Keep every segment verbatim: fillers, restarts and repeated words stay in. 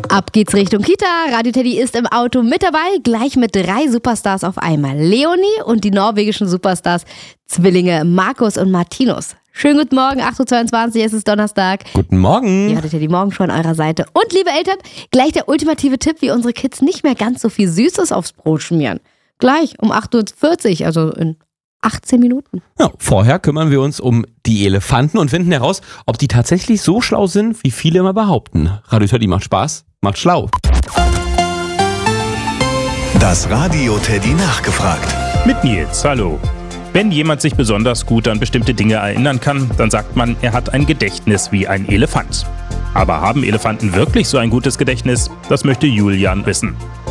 Ab geht's Richtung Kita. Radio Teddy ist im Auto mit dabei, gleich mit drei Superstars auf einmal. Leonie und die norwegischen Superstars, Zwillinge Markus und Martinus. Schönen guten Morgen, acht Uhr zweiundzwanzig, es ist Donnerstag. Guten Morgen. Ihr hattet ja die Morgenshow an eurer Seite. Und liebe Eltern, gleich der ultimative Tipp, wie unsere Kids nicht mehr ganz so viel Süßes aufs Brot schmieren. Gleich um acht Uhr vierzig, also in achtzehn Minuten. Ja, vorher kümmern wir uns um die Elefanten und finden heraus, ob die tatsächlich so schlau sind, wie viele immer behaupten. Radio Teddy macht Spaß, macht schlau. Das Radio Teddy nachgefragt. Mit Nils, hallo. Wenn jemand sich besonders gut an bestimmte Dinge erinnern kann, dann sagt man, er hat ein Gedächtnis wie ein Elefant. Aber haben Elefanten wirklich so ein gutes Gedächtnis? Das möchte Julian wissen.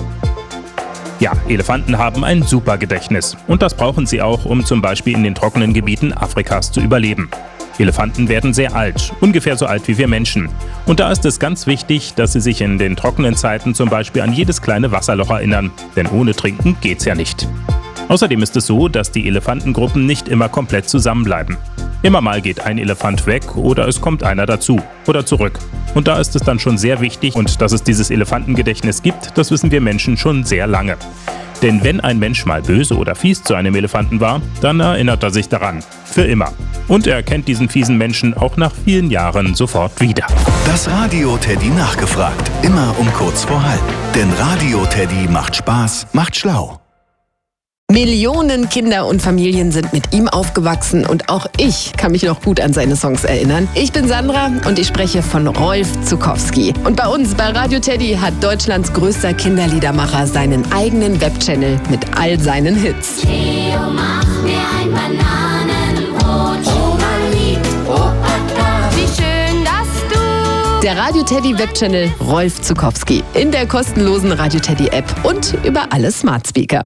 Ja, Elefanten haben ein super Gedächtnis. Und das brauchen sie auch, um zum Beispiel in den trockenen Gebieten Afrikas zu überleben. Elefanten werden sehr alt, ungefähr so alt wie wir Menschen. Und da ist es ganz wichtig, dass sie sich in den trockenen Zeiten zum Beispiel an jedes kleine Wasserloch erinnern. Denn ohne Trinken geht's ja nicht. Außerdem ist es so, dass die Elefantengruppen nicht immer komplett zusammenbleiben. Immer mal geht ein Elefant weg oder es kommt einer dazu oder zurück. Und da ist es dann schon sehr wichtig, und dass es dieses Elefantengedächtnis gibt, das wissen wir Menschen schon sehr lange. Denn wenn ein Mensch mal böse oder fies zu einem Elefanten war, dann erinnert er sich daran. Für immer. Und er kennt diesen fiesen Menschen auch nach vielen Jahren sofort wieder. Das Radio Teddy nachgefragt. Immer um kurz vor halb. Denn Radio Teddy macht Spaß, macht schlau. Millionen Kinder und Familien sind mit ihm aufgewachsen und auch ich kann mich noch gut an seine Songs erinnern. Ich bin Sandra und ich spreche von Rolf Zuckowski. Und bei uns bei Radio Teddy hat Deutschlands größter Kinderliedermacher seinen eigenen Webchannel mit all seinen Hits. Theo, mach mir ein Bananenbrot. Oma liebt Opa, wie schön, dass du... Der Radio Teddy Webchannel Rolf Zuckowski in der kostenlosen Radio Teddy App und über alle Smart Speaker.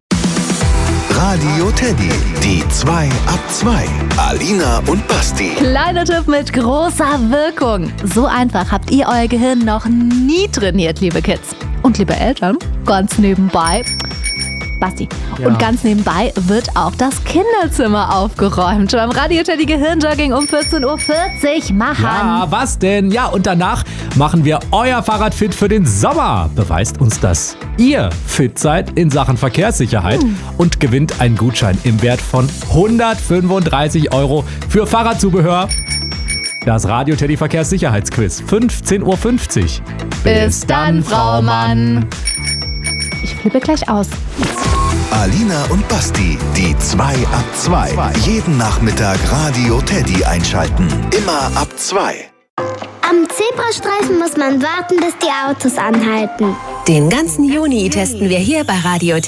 Radio Teddy, die zwei ab zwei. Alina und Basti. Kleiner Tipp mit großer Wirkung. So einfach habt ihr euer Gehirn noch nie trainiert, liebe Kids. Und liebe Eltern, ganz nebenbei... Basti. Ja. Und ganz nebenbei wird auch das Kinderzimmer aufgeräumt. Beim Radio Teddy Gehirnjogging um vierzehn Uhr vierzig machen. Ja, was denn? Ja, und danach machen wir euer Fahrrad fit für den Sommer. Beweist uns, dass ihr fit seid in Sachen Verkehrssicherheit hm. und gewinnt einen Gutschein im Wert von hundertfünfunddreißig Euro für Fahrradzubehör. Das Radio Teddy Verkehrssicherheitsquiz, fünfzehn Uhr fünfzig. Bis dann, Frau Mann. Ich flippe gleich aus. Alina und Basti, die zwei ab zwei. Jeden Nachmittag Radio Teddy einschalten. Immer ab zwei. Am Zebrastreifen muss man warten, bis die Autos anhalten. Den ganzen Juni testen wir hier bei Radio Teddy